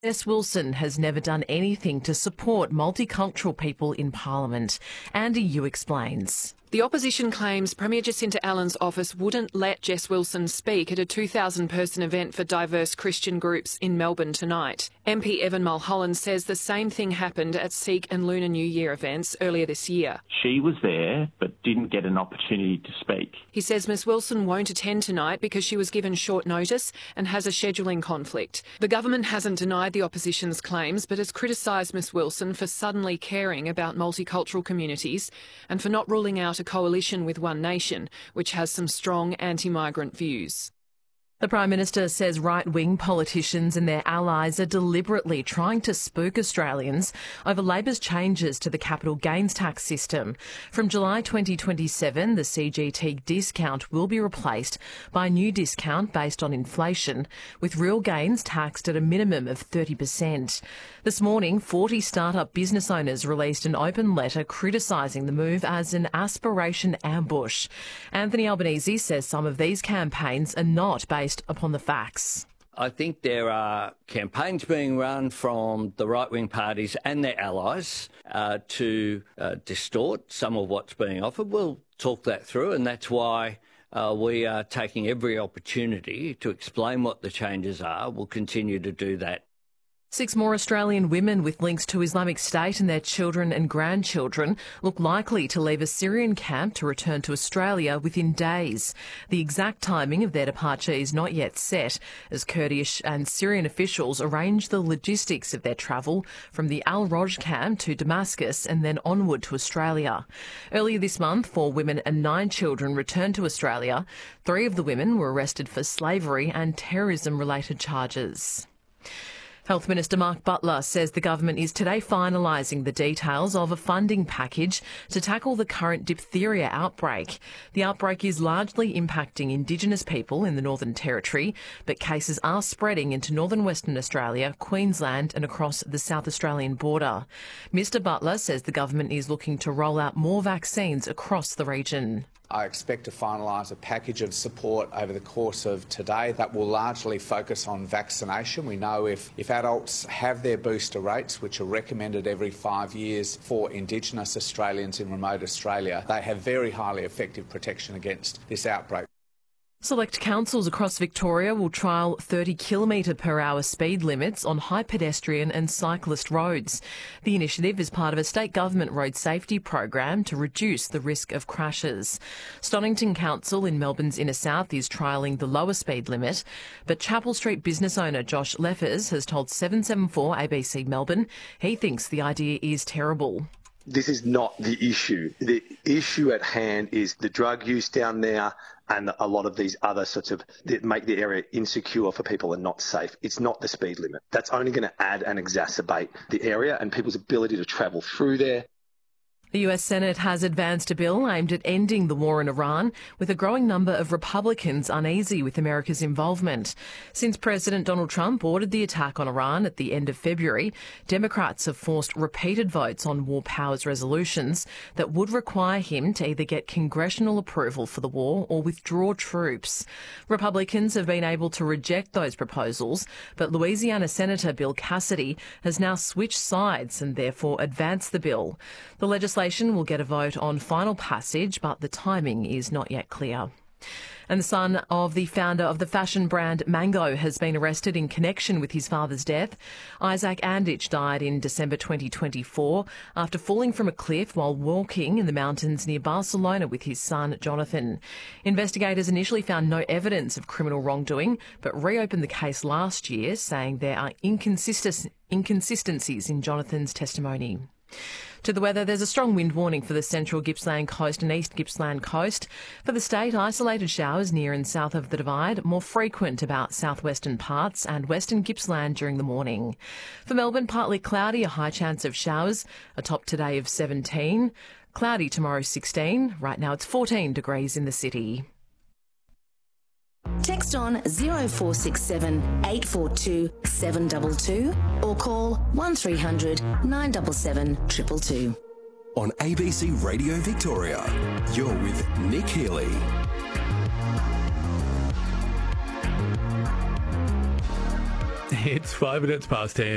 Jess Wilson has never done anything to support multicultural people in Parliament. Andy Yu explains. The opposition claims Premier Jacinta Allen's office wouldn't let Jess Wilson speak at a 2,000-person event for diverse Christian groups in Melbourne tonight. MP Evan Mulholland says the same thing happened at Sikh and Lunar New Year events earlier this year. She was there but didn't get an opportunity to speak. He says Ms Wilson won't attend tonight because she was given short notice and has a scheduling conflict. The government hasn't denied the opposition's claims but has criticised Ms Wilson for suddenly caring about multicultural communities and for not ruling out a coalition with One Nation, which has some strong anti-migrant views. The Prime Minister says right-wing politicians and their allies are deliberately trying to spook Australians over Labor's changes to the capital gains tax system. From July 2027, the CGT discount will be replaced by a new discount based on inflation, with real gains taxed at a minimum of 30%. This morning, 40 start-up business owners released an open letter criticising the move as an aspiration ambush. Anthony Albanese says some of these campaigns are not based upon the facts. I think there are campaigns being run from the right-wing parties and their allies to distort some of what's being offered. We'll talk that through, and that's why we are taking every opportunity to explain what the changes are. We'll continue to do that. 6 more Australian women with links to Islamic State and their children and grandchildren look likely to leave a Syrian camp to return to Australia within days. The exact timing of their departure is not yet set, as Kurdish and Syrian officials arrange the logistics of their travel from the Al-Roj camp to Damascus and then onward to Australia. Earlier this month, 4 women and 9 children returned to Australia. 3 of the women were arrested for slavery and terrorism-related charges. Health Minister Mark Butler says the government is today finalising the details of a funding package to tackle the current diphtheria outbreak. The outbreak is largely impacting Indigenous people in the Northern Territory, but cases are spreading into northern Western Australia, Queensland and across the South Australian border. Mr Butler says the government is looking to roll out more vaccines across the region. I expect to finalise a package of support over the course of today that will largely focus on vaccination. We know if adults have their booster rates, which are recommended every 5 years for Indigenous Australians in remote Australia, they have very highly effective protection against this outbreak. Select councils across Victoria will trial 30 km/h speed limits on high pedestrian and cyclist roads. The initiative is part of a state government road safety program to reduce the risk of crashes. Stonnington Council in Melbourne's inner south is trialling the lower speed limit, but Chapel Street business owner Josh Leffers has told 774 ABC Melbourne he thinks the idea is terrible. This is not the issue. The issue at hand is the drug use down there and a lot of these other sorts of that make the area insecure for people and not safe. It's not the speed limit. That's only going to add and exacerbate the area and people's ability to travel through there. The US Senate has advanced a bill aimed at ending the war in Iran, with a growing number of Republicans uneasy with America's involvement. Since President Donald Trump ordered the attack on Iran at the end of February, Democrats have forced repeated votes on war powers resolutions that would require him to either get congressional approval for the war or withdraw troops. Republicans have been able to reject those proposals, but Louisiana Senator Bill Cassidy has now switched sides and therefore advanced the bill. The legislation will get a vote on final passage, but the timing is not yet clear. And the son of the founder of the fashion brand Mango has been arrested in connection with his father's death. Isaac Anditch died in December 2024 after falling from a cliff while walking in the mountains near Barcelona with his son Jonathan. Investigators initially found no evidence of criminal wrongdoing, but reopened the case last year, saying there are inconsistencies in Jonathan's testimony. To the weather, there's a strong wind warning for the central Gippsland coast and east Gippsland coast. For the state, isolated showers near and south of the Divide, more frequent about southwestern parts and western Gippsland during the morning. For Melbourne, partly cloudy, a high chance of showers, a top today of 17. Cloudy tomorrow, 16. Right now it's 14 degrees in the city. Text on 0467 842 722 or call 1300 977 222. On ABC Radio Victoria, you're with Nick Healy. It's 5 minutes past 10.